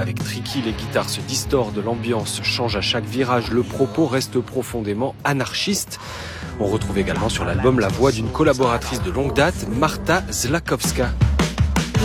Avec Tricky, les guitares se distordent, l'ambiance change à chaque virage, le propos reste profondément anarchiste. On retrouve également sur l'album la voix d'une collaboratrice de longue date, Marta Zlakowska.